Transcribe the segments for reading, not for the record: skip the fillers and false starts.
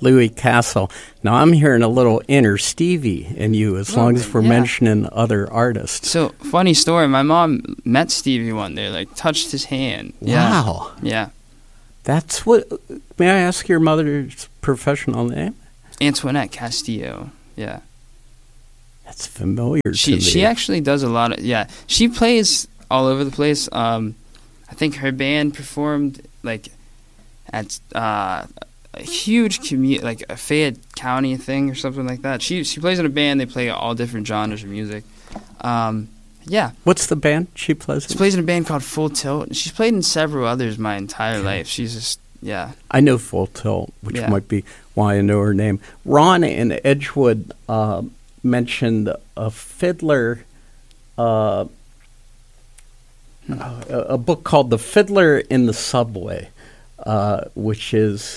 Louis Castle. Now, I'm hearing a little inner Stevie in you as long as we're mentioning other artists. So, funny story. My mom met Stevie one day, like, touched his hand. Wow. Yeah. That's what... May I ask your mother's professional name? Antoinette Castillo. Yeah. That's familiar to me. She actually does a lot of... Yeah. She plays all over the place. I think her band performed, like, at... a huge like a Fayette County thing or something like that. She plays in a band. They play all different genres of music. Yeah. What's the band she plays in? She plays in a band called Full Tilt. She's played in several others my entire life. She's just, yeah. I know Full Tilt, which might be why I know her name. Ron in Edgewood mentioned a fiddler, a book called The Fiddler in the Subway, which is...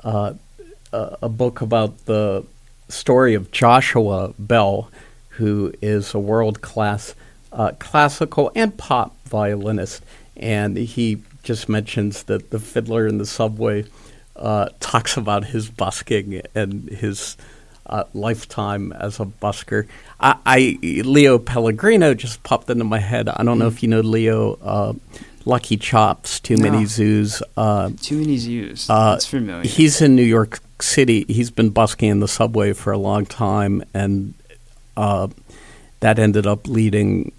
a book about the story of Joshua Bell, who is a world-class classical and pop violinist. And he just mentions that The Fiddler in the Subway talks about his busking and his lifetime as a busker. Leo Pellegrino just popped into my head. I don't know if you know Leo Lucky Chops, Too Many Zoos. Too Many Zoos. That's familiar. He's in New York City. He's been busking in the subway for a long time, and that ended up leading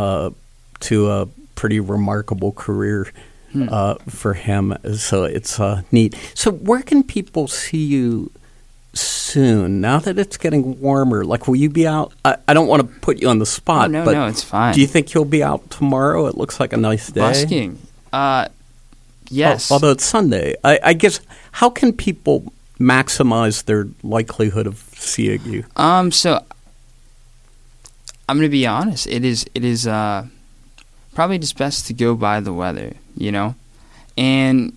to a pretty remarkable career for him. So it's neat. So where can people see you soon, now that it's getting warmer? Like, will you be out? I don't want to put you on the spot. No, but it's fine. Do you think you'll be out tomorrow? It looks like a nice day. Busking. Yes. Although it's Sunday. I guess, how can people maximize their likelihood of seeing you? So I'm going to be honest. It is probably just best to go by the weather, you know? And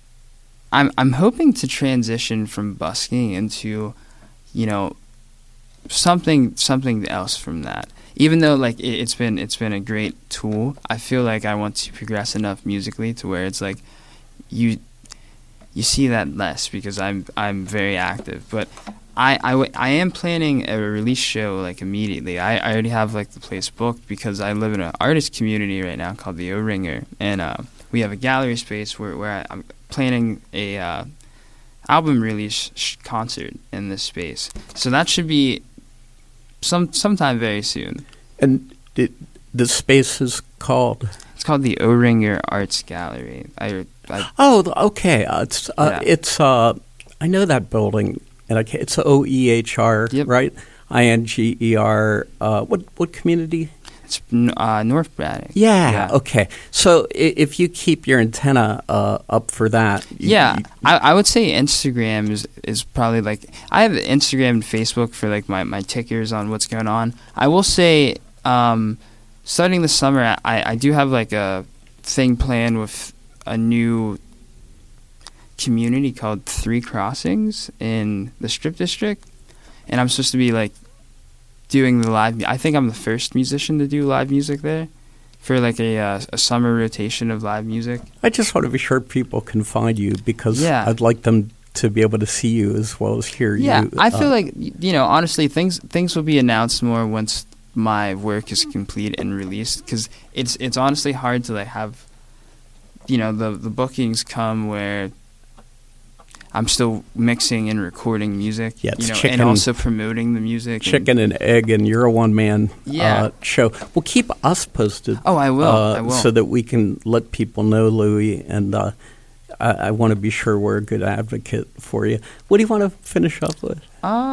I'm hoping to transition from busking into, you know, something else from that. Even though like it's been a great tool, I feel like I want to progress enough musically to where it's like you see that less because I'm very active. But I am planning a release show like immediately. I already have like the place booked because I live in an artist community right now called the O-Ringer, and we have a gallery space where I'm planning a album release concert in this space. So that should be sometime very soon. And the space is called? It's called the O-Ringer Arts Gallery. Okay. It's I know that building, and it's OEHR, yep. Right? INGER. What community? It's North Braddock. Yeah, okay. So if you keep your antenna up for that. I would say Instagram is probably like, I have Instagram and Facebook for like my tickers on what's going on. I will say starting this summer, I do have like a thing planned with a new community called Three Crossings in the Strip District. And I'm supposed to be like doing the live. I think I'm the first musician to do live music there for like a summer rotation of live music. I just want to be sure people can find you because I'd like them to be able to see you as well as hear you. Yeah, I feel like, you know, honestly, things will be announced more once my work is complete and released, because it's honestly hard to like have, you know, the bookings come where I'm still mixing and recording music, you know, and also promoting the music. Chicken and egg, and you're a one-man show. Well, keep us posted. Oh, I will. So that we can let people know, Louis, and I want to be sure we're a good advocate for you. What do you want to finish up with?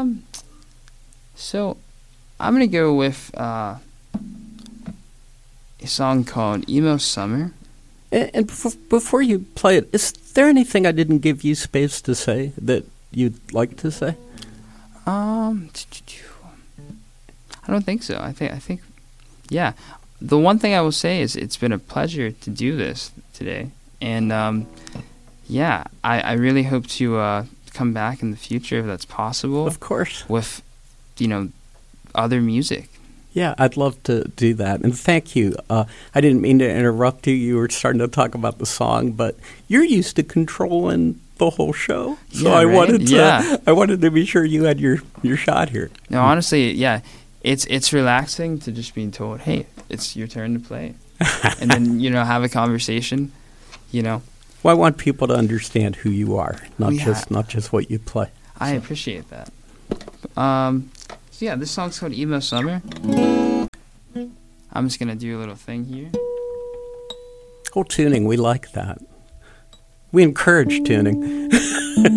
So I'm going to go with a song called Emo Summer. And before you play it, is there anything I didn't give you space to say that you'd like to say? I don't think so. I think, yeah. The one thing I will say is it's been a pleasure to do this today, and I really hope to come back in the future if that's possible. Of course. With, you know, other music. Yeah, I'd love to do that. And thank you. I didn't mean to interrupt you. You were starting to talk about the song, but you're used to controlling the whole show. So Yeah, I right? wanted to be sure you had your shot here. No, honestly, yeah, it's relaxing to just being told, hey, it's your turn to play, and then have a conversation. Well, I want people to understand who you are, not Yeah. just what you play. I appreciate that. So yeah, this song's called Emo Summer. I'm just gonna do a little thing here. Oh, tuning, we like that. We encourage tuning.